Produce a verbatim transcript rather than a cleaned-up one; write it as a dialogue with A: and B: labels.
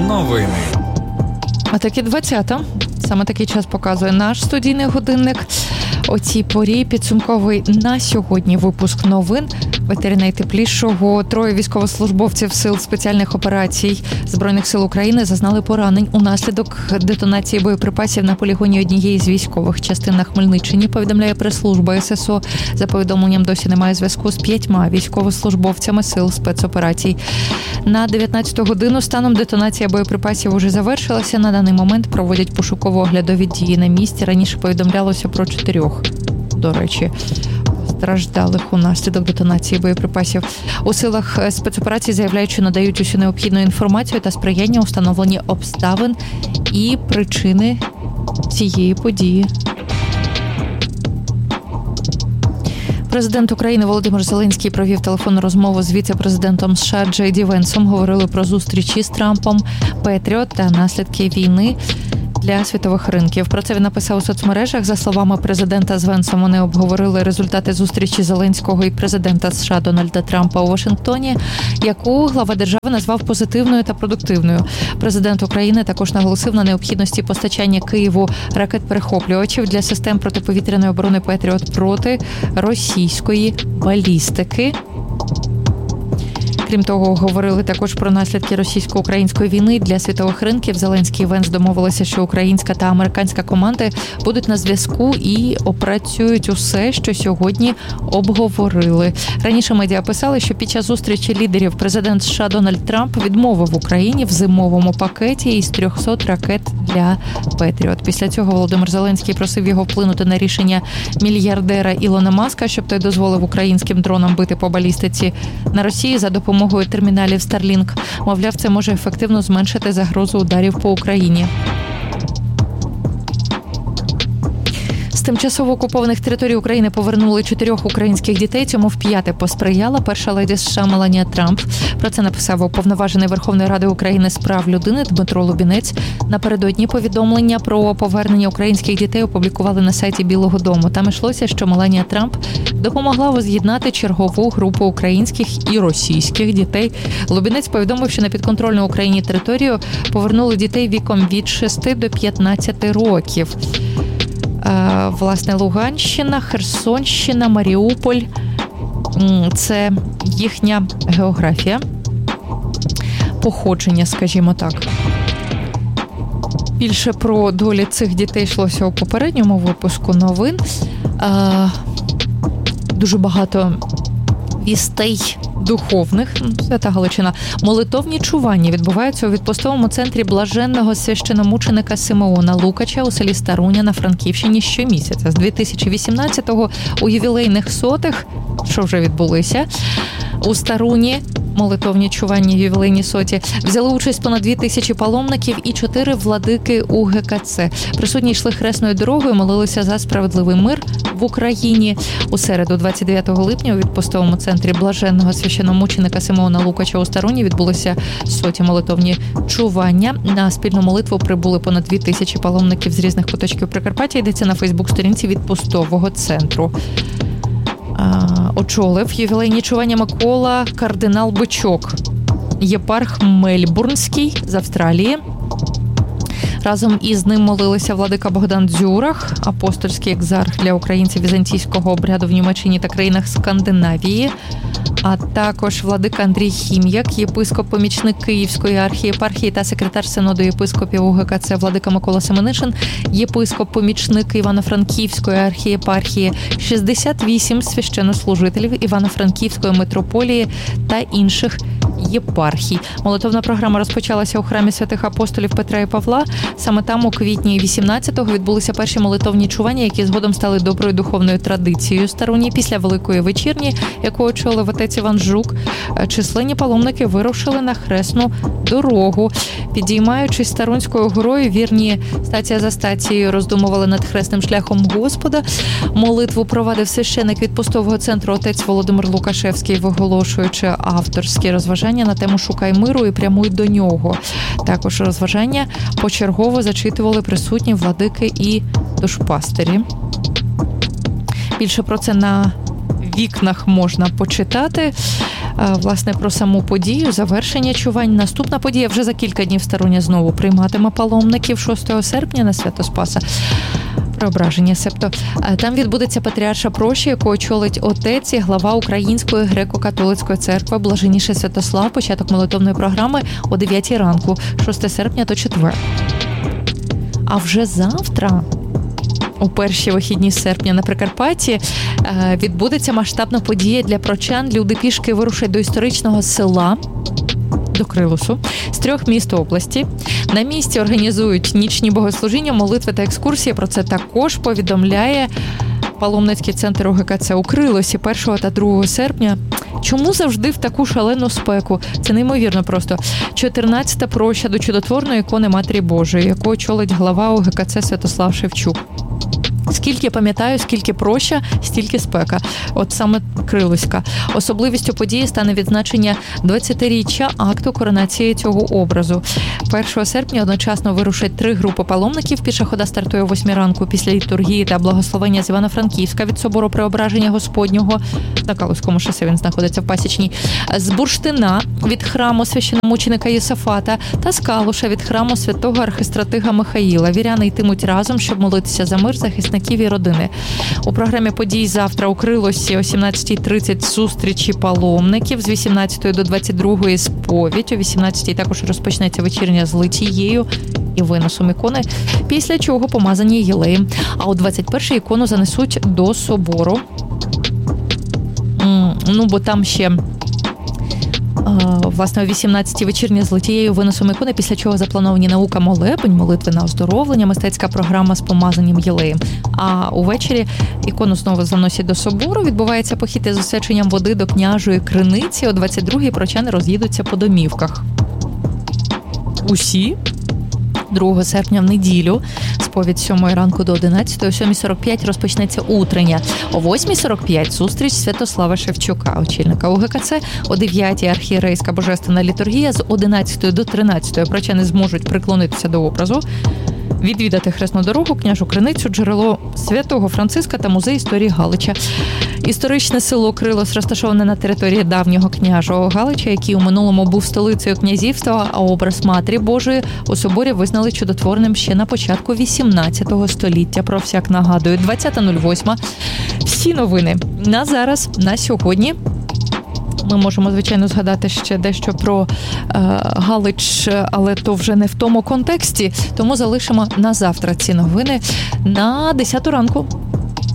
A: Новини.
B: А таки двадцята. Саме такий час показує наш студійний годинник. О цій порі підсумковий на сьогодні випуск новин. В етері найтеплішого. Троє військовослужбовців Сил спеціальних операцій Збройних сил України зазнали поранень унаслідок детонації боєприпасів на полігоні однієї з військових частин на Хмельниччині, повідомляє прес-служба ес ес о. За повідомленням, досі немає зв'язку з п'ятьма військовослужбовцями Сил спецоперацій. На дев'ятнадцяту годину станом детонація боєприпасів уже завершилася. На даний момент проводять пошуково-оглядові дії на місці. Раніше повідомлялося про чотирьох, до речі, страждалих унаслідок детонації боєприпасів. У силах спецоперацій заявляють, що надають усю необхідну інформацію та сприяння у встановленні обставин і причини цієї події. Президент України Володимир Зеленський провів телефонну розмову з віце-президентом США Джей Ді Венсом. Говорили про зустрічі з Трампом, Петріот та наслідки війни для світових ринків. Про це він написав у соцмережах. За словами президента з Венсом, вони обговорили результати зустрічі Зеленського і президента США Дональда Трампа у Вашингтоні, яку глава держави назвав позитивною та продуктивною. Президент України також наголосив на необхідності постачання Києву ракет-перехоплювачів для систем протиповітряної оборони «Петріот» проти російської балістики. Крім того, говорили також про наслідки російсько-української війни для світових ринків. Зеленський і Венс домовилися, що українська та американська команди будуть на зв'язку і опрацюють усе, що сьогодні обговорили. Раніше медіа писали, що під час зустрічі лідерів президент США Дональд Трамп відмовив Україні в зимовому пакеті із трьохсот ракет для «Петріот». Після цього Володимир Зеленський просив його вплинути на рішення мільярдера Ілона Маска, щоб той дозволив українським дронам бити по балістиці на Росії за допомогою допомогою терміналів Starlink. Мовляв, це може ефективно зменшити загрозу ударів по Україні. З тимчасово окупованих територій України повернули чотирьох українських дітей. Цьому вп'яте посприяла перша леді США Меланія Трамп. Про це написав уповноважений Верховної Ради України з прав людини Дмитро Лубінець. Напередодні повідомлення про повернення українських дітей опублікували на сайті Білого дому. Там йшлося, що Меланія Трамп допомогла воз'єднати чергову групу українських і російських дітей. Лубінець повідомив, що на підконтрольну Україні територію повернули дітей віком від шести до п'ятнадцяти років. Власне, Луганщина, Херсонщина, Маріуполь – це їхня географія, походження, скажімо так. Більше про долі цих дітей йшлося у попередньому випуску новин. Дуже багато вістей духовних, Свята Галичина. Молитовні чування відбуваються у відпустовому центрі блаженного священомученика Симеона Лукача у селі Старуня на Франківщині щомісяця. З дві тисячі вісімнадцятого у ювілейних сотих, що вже відбулися, у Старуні молитовні чування ювілейні соті взяли участь понад дві тисячі паломників і чотири владики у ге ка це. Присутні йшли хресною дорогою, молилися за справедливий мир в Україні. У середу, двадцять дев'ятого липня, у відпустовому центрі блаженного священомученика Симеона Лукача у Старуні відбулися соті молитовні чування. На спільну молитву прибули понад дві тисячі паломників з різних куточків Прикарпаття. Йдеться на фейсбук-сторінці відпустового центру. Очолив ювілейні чування Микола кардинал Бичок, єпарх Мельбурнський з Австралії. Разом із ним молилися владика Богдан Дзюрах, апостольський екзарх для українців візантійського обряду в Німеччині та країнах Скандинавії, а також владика Андрій Хім'як, єпископ-помічник Київської архієпархії та секретар синоду єпископів у ге ка це, владика Микола Семенишин, єпископ-помічник Івано-Франківської архієпархії, шістдесят вісім священнослужителів Івано-Франківської митрополії та інших єпархій. Молитовна програма розпочалася у храмі святих апостолів Петра і Павла. Саме там у квітні вісімнадцятого відбулися перші молитовні чування, які згодом стали доброю духовною традицією Старуні. Після Великої вечірні, яку очолив отець Іван Жук, численні паломники вирушили на хресну дорогу. Підіймаючись Старунською горою, вірні стація за стацією роздумували над хресним шляхом Господа. Молитву провадив священик відпустового центру отець Володимир Лукашевський, виголошуючи авторські розважання на тему «Шукай миру і прямуй до нього». Також розважання почергово зачитували присутні владики і душпастері. Більше про це на вікнах можна почитати. власне, про саму подію, завершення чувань. Наступна подія вже за кілька днів Старуня знову прийматиме паломників шостого серпня на Свято Спаса. Преображення, себто. Там відбудеться патріарша Проші, яку очолить отець і глава Української греко-католицької церкви Блаженніший Святослав. Початок молитовної програми о дев'ятій ранку, шостого серпня, то четвер. А вже завтра, у перші вихідні серпня на Прикарпатті, відбудеться масштабна подія для прочан. Люди пішки вирушать до історичного села, до Крилусу, з трьох міст області. На місці організують нічні богослужіння, молитви та екскурсії. Про це також повідомляє паломницький центр УГКЦ у Крилусі першого та другого серпня. Чому завжди в таку шалену спеку? Це неймовірно просто. чотирнадцята проща до чудотворної ікони Матері Божої, яку очолить глава УГКЦ Святослав Шевчук. Скільки пам'ятаю, скільки проща, стільки спека. От саме Крилуська. Особливістю події стане відзначення двадцятиріччя акту коронації цього образу. першого серпня одночасно вирушать три групи паломників. Піша хода стартує о восьмій ранку після літургії та благословення з Івано-Франківська від собору Преображення Господнього. На Калузькому шосе він знаходиться в Пасічній. З Бурштина від храму священомученика Єсафата та з Калуша від храму святого архистратига Михаїла. Віряни йтимуть разом, щоб молитися за мир захисників і родини. У програмі подій завтра у Крилосі о сімнадцятій тридцять зустрічі паломників, з вісімнадцятої до двадцять другої сповідь, о вісімнадцятій також розпочнеться вечірня з литією і виносом ікони, після чого помазання єлеєм. А о двадцять першій ікону занесуть до собору. Ну, бо там ще власне, о вісімнадцятій вечірня з литією, виносом ікони, після чого заплановані наука молебень, молитви на оздоровлення, мистецька програма з помазанням єлеєм. А увечері ікону знову заносять до собору, відбувається похід із освяченням води до княжої криниці, о двадцять другій прочани роз'їдуться по домівках. Усі другого серпня в неділю, сповідь з сьомої ранку до одинадцятої, о сьомій сорок п'ять розпочнеться утрення. О восьмій сорок п'ять зустріч Святослава Шевчука, очільника УГКЦ. О дев'ятій архієрейська божественна літургія. З одинадцятої до тринадцятої прочани зможуть приклонитися до образу, відвідати Хресну дорогу, княжу криницю, джерело Святого Франциска та музей історії Галича. Історичне село Крилос розташоване на території давнього княжого Галича, який у минулому був столицею князівства, а образ Матері Божої у соборі визнали чудотворним ще на початку вісімнадцятого століття. Про всяк нагадую, двадцята восьма. Всі новини на зараз, на сьогодні. Ми можемо, звичайно, згадати ще дещо про е, Галич, але то вже не в тому контексті. Тому залишимо на завтра ці новини на десяту ранку.